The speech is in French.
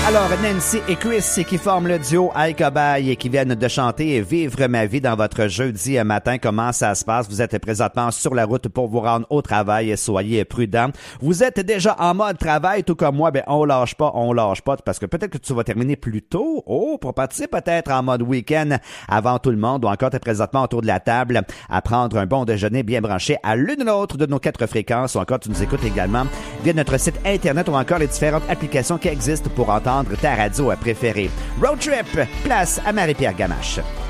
Alors, Nancy et Chris qui forment le duo Aïe Cobaye et qui viennent de chanter Vivre ma vie dans votre jeudi matin. Comment ça se passe? Vous êtes présentement sur la route pour vous rendre au travail. Soyez prudents. Vous êtes déjà en mode travail, tout comme moi. Ben, on lâche pas, parce que peut-être que tu vas terminer plus tôt. Oh, pour partir peut-être en mode week-end avant tout le monde, ou encore t'es présentement autour de la table à prendre un bon déjeuner bien branché à l'une ou l'autre de nos 4 fréquences, ou encore tu nous écoutes également via notre site internet ou encore les différentes applications qui existent pour entendre ta radio préférée. Road Trip, place à Marie-Pierre Gamache.